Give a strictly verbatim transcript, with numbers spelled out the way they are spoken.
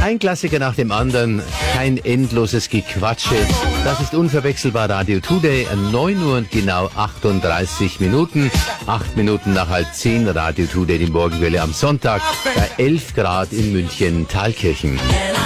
Ein Klassiker nach dem anderen, kein endloses Gequatsche. Das ist unverwechselbar Radio Today, neun Uhr und genau achtunddreißig Minuten. Acht Minuten nach halb zehn, Radio Today, die Morgenwelle am Sonntag, bei elf Grad in München, Thalkirchen.